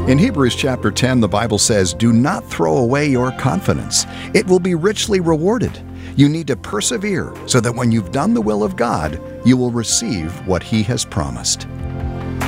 In Hebrews chapter 10, the Bible says, "Do not throw away your confidence. It will be richly rewarded." You need to persevere so that when you've done the will of God, you will receive what He has promised.